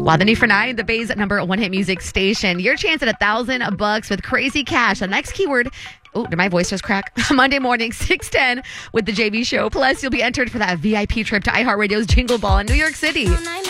While the new for 9, the Bay's number one hit music station. Your chance at $1,000 with crazy cash. The next keyword. Oh, did my voice just crack? Monday morning, 6:10 with the JV Show. Plus, you'll be entered for that VIP trip to iHeartRadio's Jingle Ball in New York City.